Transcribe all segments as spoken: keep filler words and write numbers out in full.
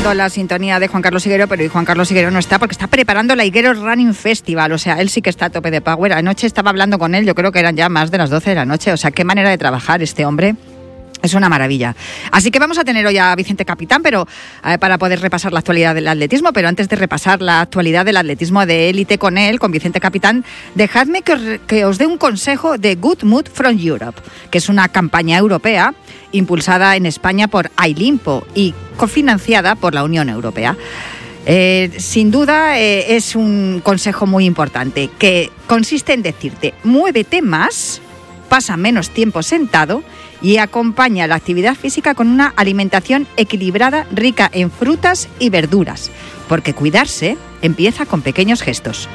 puesto la sintonía de Juan Carlos Higuero, pero hoy Juan Carlos Higuero no está porque está preparando la Higuero Running Festival. O sea, él sí que está a tope de power. Anoche estaba hablando con él, yo creo que eran ya más de las doce de la noche. O sea, qué manera de trabajar este hombre. Es una maravilla. Así que vamos a tener hoy a Vicente Capitán, pero eh, para poder repasar la actualidad del atletismo. Pero antes de repasar la actualidad del atletismo de élite con él, con Vicente Capitán, dejadme que os, que os dé un consejo de Good Mood from Europe, que es una campaña europea impulsada en España por Ailimpo y cofinanciada por la Unión Europea. Eh, sin duda eh, es un consejo muy importante, que consiste en decirte: muévete más, pasa menos tiempo sentado y acompaña la actividad física con una alimentación equilibrada, rica en frutas y verduras, porque cuidarse empieza con pequeños gestos.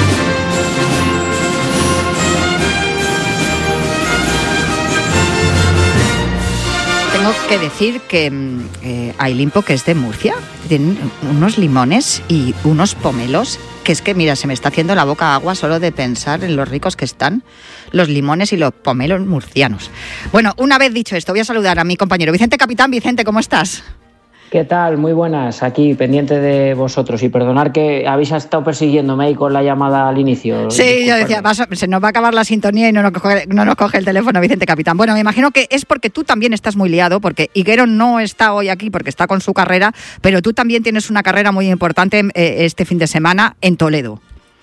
Tengo que decir que eh, Ailimpo, que es de Murcia, tienen unos limones y unos pomelos que es que, mira, se me está haciendo la boca agua solo de pensar en los ricos que están los limones y los pomelos murcianos. Bueno, una vez dicho esto, voy a saludar a mi compañero Vicente Capitán. Vicente, ¿cómo estás? ¿Qué tal? Muy buenas, aquí pendiente de vosotros, y perdonar que habéis estado persiguiéndome ahí con la llamada al inicio. Sí, disculpadme. Yo decía, vas a, se nos va a acabar la sintonía y no nos, coge, no nos coge el teléfono Vicente Capitán. Bueno, me imagino que es porque tú también estás muy liado, porque Higuero no está hoy aquí porque está con su carrera, pero tú también tienes una carrera muy importante eh, este fin de semana en Toledo.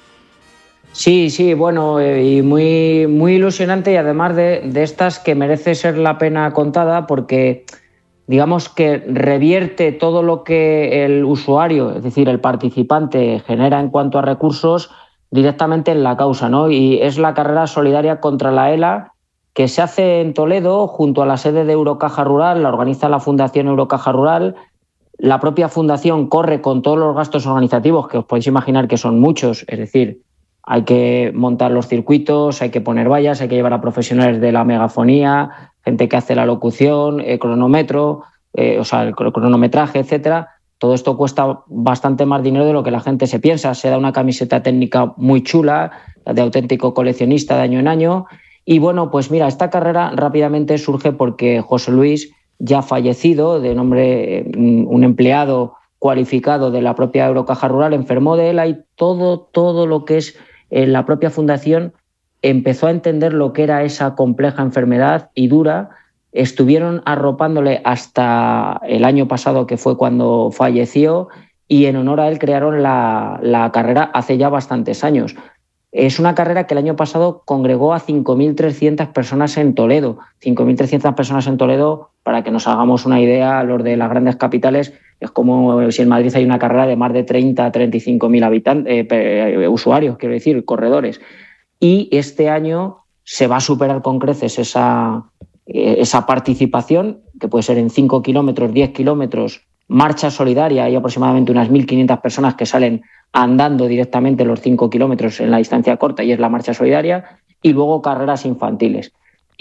Sí, sí, bueno, eh, y muy, muy ilusionante, y además de, de estas que merece ser la pena contada, porque digamos que revierte todo lo que el usuario, es decir, el participante, genera en cuanto a recursos directamente en la causa, ¿no? Y es la carrera solidaria contra la ELA, que se hace en Toledo junto a la sede de Eurocaja Rural, la organiza la Fundación Eurocaja Rural. La propia fundación corre con todos los gastos organizativos, que os podéis imaginar que son muchos, es decir, hay que montar los circuitos, hay que poner vallas, hay que llevar a profesionales de la megafonía, gente que hace la locución, eh, cronómetro, eh, o sea, el cronometraje, etcétera. Todo esto cuesta bastante más dinero de lo que la gente se piensa. Se da una camiseta técnica muy chula, de auténtico coleccionista de año en año. Y bueno, pues mira, esta carrera rápidamente surge porque José Luis, ya fallecido, de nombre un empleado cualificado de la propia Eurocaja Rural, enfermó de ELA, y todo, todo lo que es en la propia fundación empezó a entender lo que era esa compleja enfermedad y dura. Estuvieron arropándole hasta el año pasado, que fue cuando falleció, y en honor a él crearon la, la carrera hace ya bastantes años. Es una carrera que el año pasado congregó a cinco mil trescientas personas en Toledo. cinco mil trescientas personas en Toledo, para que nos hagamos una idea, los de las grandes capitales, es como si en Madrid hay una carrera de más de treinta a treinta y cinco mil habitantes, eh, usuarios, quiero decir, corredores. Y este año se va a superar con creces esa, eh, esa participación, que puede ser en cinco kilómetros, diez kilómetros, marcha solidaria. Hay aproximadamente unas mil quinientas personas que salen andando directamente los cinco kilómetros en la distancia corta, y es la marcha solidaria, y luego carreras infantiles.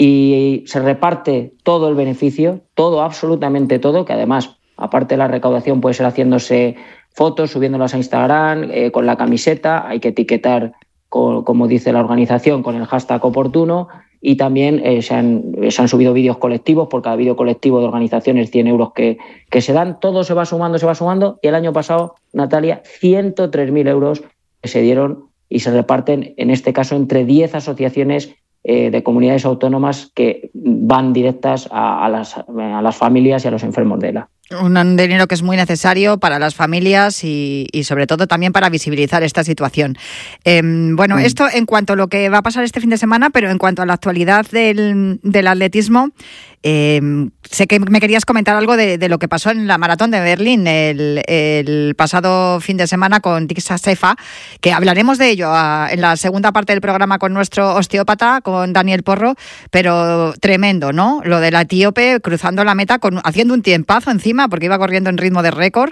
Y se reparte todo el beneficio, todo, absolutamente todo, que además, aparte de la recaudación, puede ser haciéndose fotos, subiéndolas a Instagram, eh, con la camiseta, hay que etiquetar, con, como dice la organización, con el hashtag oportuno, y también eh, se, han, se han subido vídeos colectivos. Por cada vídeo colectivo de organizaciones, cien euros que, que se dan. Todo se va sumando, se va sumando, y el año pasado, Natalia, ciento tres mil euros que se dieron y se reparten, en este caso, entre diez asociaciones eh, de comunidades autónomas, que van directas a, a, las, a las familias y a los enfermos de ELA. Un dinero que es muy necesario para las familias y, y sobre todo también para visibilizar esta situación. Eh, bueno, mm. esto en cuanto a lo que va a pasar este fin de semana, pero en cuanto a la actualidad del, del atletismo, eh, sé que me querías comentar algo de, de lo que pasó en la maratón de Berlín el, el pasado fin de semana con Dixa Sefa, que hablaremos de ello a, en la segunda parte del programa con nuestro osteópata, con Daniel Porro, pero tremendo, ¿no? Lo de la etíope cruzando la meta, con, haciendo un tiempazo encima, porque iba corriendo en ritmo de récord,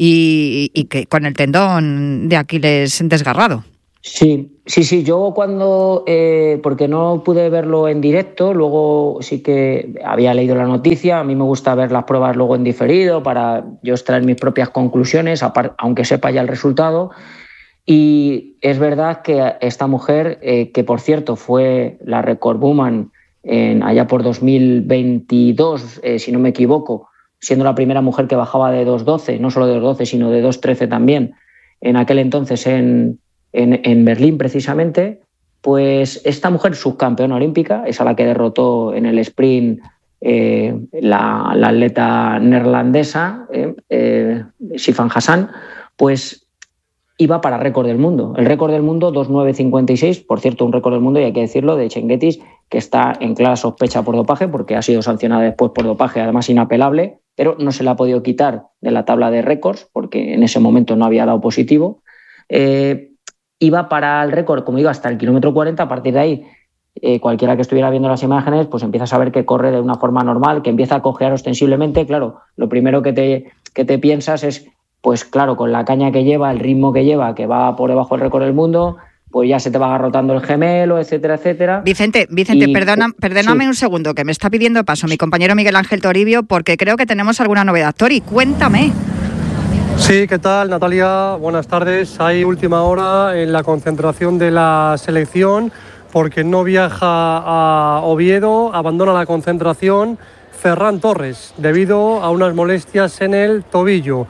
y, y que con el tendón de Aquiles desgarrado. Sí, sí, sí. Yo cuando, eh, porque no pude verlo en directo, luego sí que había leído la noticia. A mí me gusta ver las pruebas luego en diferido para yo extraer mis propias conclusiones, aunque sepa ya el resultado. Y es verdad que esta mujer, eh, que por cierto fue la record woman en, allá por dos mil veintidós, eh, si no me equivoco, siendo la primera mujer que bajaba de dos doce, no solo de dos doce, sino de dos trece también, en aquel entonces en, en, en Berlín precisamente. Pues esta mujer subcampeona olímpica, es a la que derrotó en el sprint eh, la, la atleta neerlandesa, eh, eh, Sifan Hassan, pues iba para récord del mundo. El récord del mundo, dos nueve cincuenta y seis, por cierto, un récord del mundo, y hay que decirlo, de Chepngetich, que está en clara sospecha por dopaje, porque ha sido sancionada después por dopaje, además inapelable, pero no se le ha podido quitar de la tabla de récords, porque en ese momento no había dado positivo. Eh, iba para el récord, como digo, hasta el kilómetro cuarenta. A partir de ahí, eh, cualquiera que estuviera viendo las imágenes, pues empieza a saber que corre de una forma normal, que empieza a cojear ostensiblemente. Claro, lo primero que te, que te piensas es, pues claro, con la caña que lleva, el ritmo que lleva, que va por debajo del récord del mundo, pues ya se te va agarrotando el gemelo, etcétera, etcétera. Vicente, Vicente, y, perdona, perdóname sí. un segundo, que me está pidiendo paso mi compañero Miguel Ángel Toribio, porque creo que tenemos alguna novedad. Tori, cuéntame. Sí, ¿qué tal, Natalia? Buenas tardes. Hay última hora en la concentración de la selección, porque no viaja a Oviedo, abandona la concentración Ferran Torres, debido a unas molestias en el tobillo.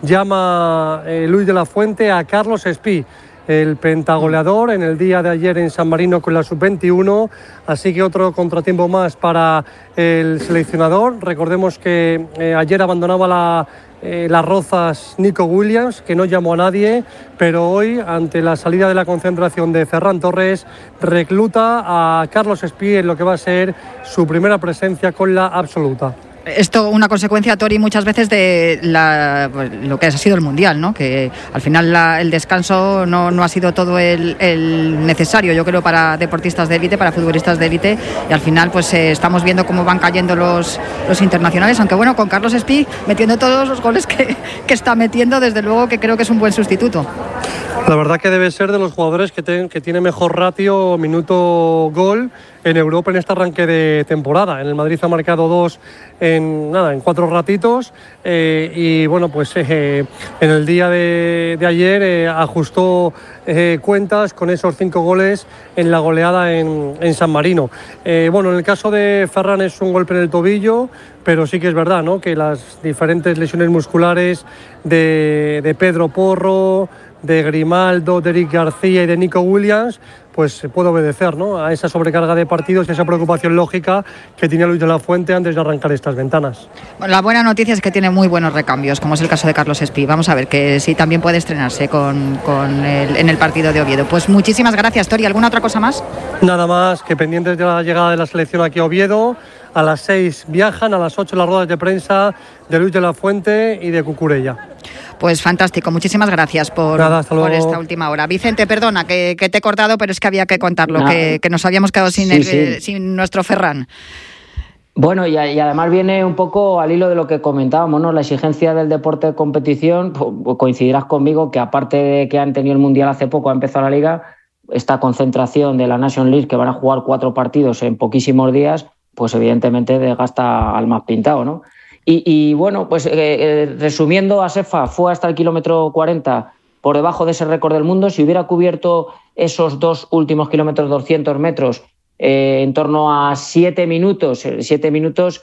Llama eh, Luis de la Fuente a Carlos Espí, el pentagoleador en el día de ayer en San Marino con la sub veintiuno, así que otro contratiempo más para el seleccionador. Recordemos que eh, ayer abandonaba la, eh, las Rozas Nico Williams, que no llamó a nadie, pero hoy, ante la salida de la concentración de Ferran Torres, recluta a Carlos Espí en lo que va a ser su primera presencia con la absoluta. Esto una consecuencia, Tori, muchas veces de la, lo que ha sido el Mundial, ¿no? Que al final la, el descanso no, no ha sido todo el, el necesario, yo creo, para deportistas de élite, para futbolistas de élite, y al final pues eh, estamos viendo cómo van cayendo los, los internacionales, aunque bueno, con Carlos Espí metiendo todos los goles que, que está metiendo, desde luego que creo que es un buen sustituto. La verdad que debe ser de los jugadores que, te, que tiene mejor ratio minuto-gol en Europa en este arranque de temporada. En el Madrid ha marcado dos en, nada, en cuatro ratitos eh, y bueno, pues eh, en el día de, de ayer eh, ajustó eh, cuentas con esos cinco goles en la goleada en, en San Marino. Eh, bueno, en el caso de Ferran es un golpe en el tobillo, pero sí que es verdad, ¿no?, que las diferentes lesiones musculares de, de Pedro Porro, de Grimaldo, de Eric García y de Nico Williams, pues se puede obedecer, ¿no?, a esa sobrecarga de partidos y esa preocupación lógica que tenía Luis de la Fuente antes de arrancar estas ventanas. Bueno, la buena noticia es que tiene muy buenos recambios, como es el caso de Carlos Espí. Vamos a ver que sí también puede estrenarse con, con el, en el partido de Oviedo. Pues muchísimas gracias, Tori. ¿Alguna otra cosa más? Nada más, que pendientes de la llegada de la selección aquí a Oviedo. A las seis viajan, a las ocho las ruedas de prensa de Luis de la Fuente y de Cucurella. Pues fantástico, muchísimas gracias por, Nada, por esta última hora. Vicente, perdona que, que te he cortado, pero es que había que contarlo, que, que nos habíamos quedado sin, sí, el, sí. sin nuestro Ferran. Bueno, y, y además viene un poco al hilo de lo que comentábamos, ¿no? La exigencia del deporte de competición, pues coincidirás conmigo que aparte de que han tenido el Mundial hace poco, ha empezado la Liga, esta concentración de la National League, que van a jugar cuatro partidos en poquísimos días, pues evidentemente desgasta al más pintado, ¿no? Y, y bueno, pues eh, eh, resumiendo, Asefa fue hasta el kilómetro cuarenta por debajo de ese récord del mundo. Si hubiera cubierto esos dos últimos kilómetros, doscientos metros, eh, en torno a siete minutos, siete minutos,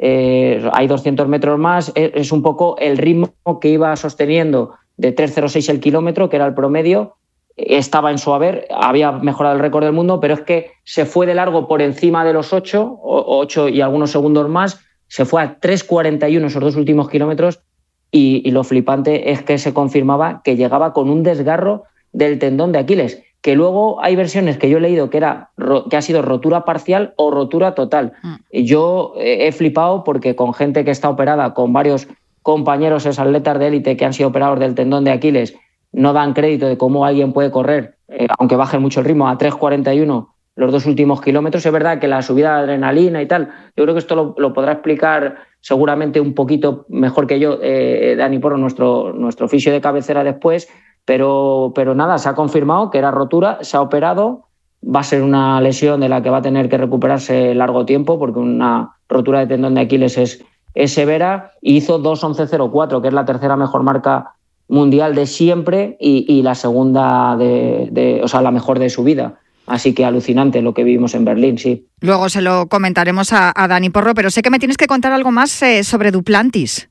eh, hay doscientos metros más, es, es un poco el ritmo que iba sosteniendo de tres cero seis el kilómetro, que era el promedio. Estaba en su haber, había mejorado el récord del mundo, pero es que se fue de largo por encima de los ocho, ocho y algunos segundos más, se fue a tres cuarenta y uno esos dos últimos kilómetros y, y lo flipante es que se confirmaba que llegaba con un desgarro del tendón de Aquiles, que luego hay versiones que yo he leído que, era, que ha sido rotura parcial o rotura total. Mm. Yo he flipado porque con gente que está operada, con varios compañeros atletas de élite que han sido operados del tendón de Aquiles, no dan crédito de cómo alguien puede correr, eh, aunque baje mucho el ritmo, a tres cuarenta y uno los dos últimos kilómetros. Es verdad que la subida de adrenalina y tal, yo creo que esto lo, lo podrá explicar seguramente un poquito mejor que yo eh, Dani Porro, nuestro, nuestro fisio de cabecera después, pero, pero nada, se ha confirmado que era rotura, se ha operado, va a ser una lesión de la que va a tener que recuperarse largo tiempo, porque una rotura de tendón de Aquiles es, es severa, y hizo dos once cero cuatro, que es la tercera mejor marca mundial de siempre y, y la segunda de, de, o sea, la mejor de su vida. Así que alucinante lo que vivimos en Berlín, sí. Luego se lo comentaremos a, a Dani Porro, pero sé que me tienes que contar algo más eh, sobre Duplantis.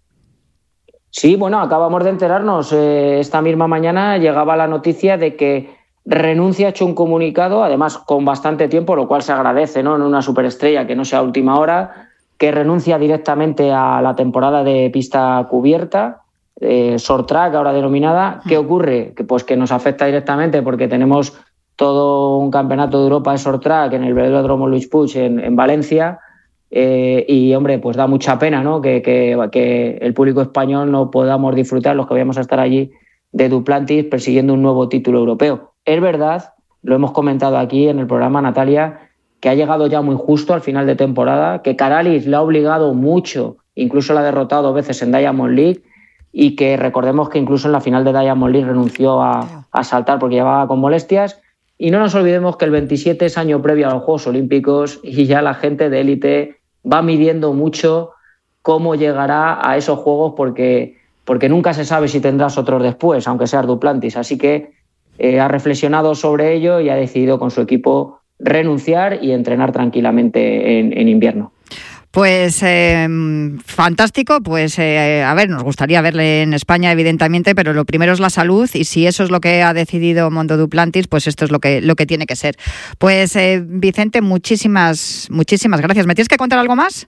Sí, bueno, acabamos de enterarnos. Eh, esta misma mañana llegaba la noticia de que renuncia, ha hecho un comunicado, además con bastante tiempo, lo cual se agradece, ¿no? En una superestrella que no sea a última hora, que renuncia directamente a la temporada de pista cubierta, eh, short track ahora denominada. ¿Qué ocurre? Que, pues que nos afecta directamente porque tenemos todo un campeonato de Europa de short track en el velódromo Luis Puig en, en Valencia. Eh, y, hombre, pues da mucha pena, ¿no? Que, que, que el público español no podamos disfrutar, los que vayamos a estar allí, de Duplantis persiguiendo un nuevo título europeo. Es verdad, lo hemos comentado aquí en el programa, Natalia, que ha llegado ya muy justo al final de temporada, que Caralis le ha obligado mucho, incluso la ha derrotado dos veces en Diamond League, y que recordemos que incluso en la final de Diamond League renunció a, a saltar porque llevaba con molestias. Y no nos olvidemos que el veintisiete es año previo a los Juegos Olímpicos y ya la gente de élite va midiendo mucho cómo llegará a esos Juegos porque, porque nunca se sabe si tendrás otros después, aunque seas Duplantis. Así que eh, ha reflexionado sobre ello y ha decidido con su equipo renunciar y entrenar tranquilamente en, en invierno. Pues eh, fantástico, pues eh, a ver, nos gustaría verle en España evidentemente, pero lo primero es la salud y si eso es lo que ha decidido Mondo Duplantis, pues esto es lo que lo que tiene que ser. Pues eh, Vicente, muchísimas muchísimas gracias. ¿Me tienes que contar algo más?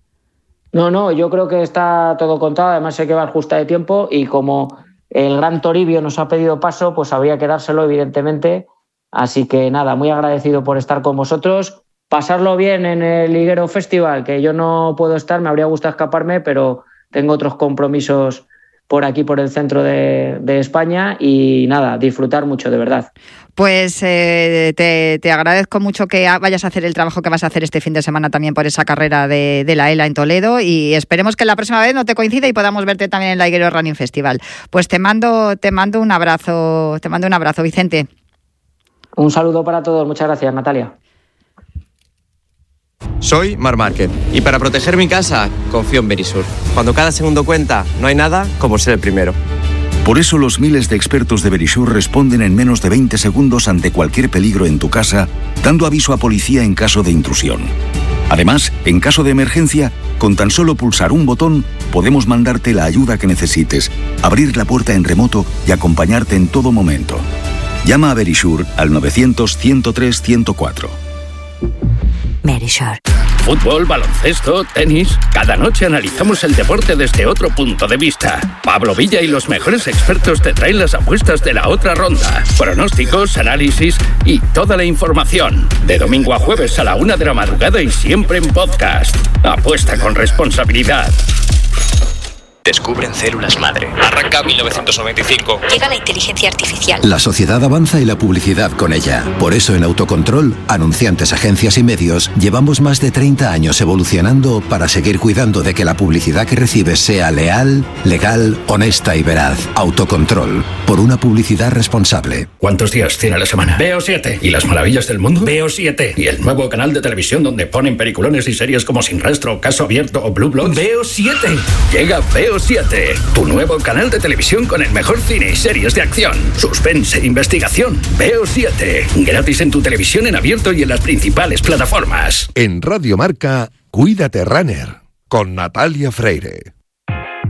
No, no, yo creo que está todo contado, además sé que va justa de tiempo y como el gran Toribio nos ha pedido paso, pues habría que dárselo evidentemente, así que nada, muy agradecido por estar con vosotros. Pasarlo bien en el Higuero Festival, que yo no puedo estar, me habría gustado escaparme, pero tengo otros compromisos por aquí, por el centro de, de España y nada, disfrutar mucho, de verdad. Pues eh, te, te agradezco mucho que vayas a hacer el trabajo que vas a hacer este fin de semana también por esa carrera de, de la ELA en Toledo y esperemos que la próxima vez no te coincida y podamos verte también en el Higuero Running Festival. Pues te mando, te mando un abrazo, te mando un abrazo, Vicente. Un saludo para todos, muchas gracias, Natalia. Soy Marc Márquez y para proteger mi casa confío en Verisur. Cuando cada segundo cuenta, no hay nada como ser el primero. Por eso los miles de expertos de Verisur responden en menos de veinte segundos ante cualquier peligro en tu casa, dando aviso a policía en caso de intrusión. Además, en caso de emergencia, con tan solo pulsar un botón, podemos mandarte la ayuda que necesites, abrir la puerta en remoto y acompañarte en todo momento. Llama a Verisur al novecientos, ciento tres, ciento cuatro. Verisur. Fútbol, baloncesto, tenis. Cada noche analizamos el deporte desde otro punto de vista. Pablo Villa y los mejores expertos te traen las apuestas de la otra ronda. Pronósticos, análisis y toda la información. De domingo a jueves a la una de la madrugada y siempre en podcast. Apuesta con responsabilidad. Descubren células madre. Arranca mil novecientos noventa y cinco. Llega la inteligencia artificial. La sociedad avanza y la publicidad con ella. Por eso en Autocontrol, anunciantes, agencias y medios, llevamos más de treinta años evolucionando para seguir cuidando de que la publicidad que recibes sea leal, legal, honesta y veraz. Autocontrol. Por una publicidad responsable. ¿Cuántos días tiene la semana? Veo siete. ¿Y las maravillas del mundo? Veo siete. ¿Y el nuevo canal de televisión donde ponen peliculones y series como Sin Rastro, Caso Abierto o Blue Bloods? Veo siete. Llega Veo siete, tu nuevo canal de televisión con el mejor cine y series de acción, suspense e investigación. Veo siete, gratis en tu televisión en abierto y en las principales plataformas. En Radio Marca, Cuídate Runner, con Natalia Freire.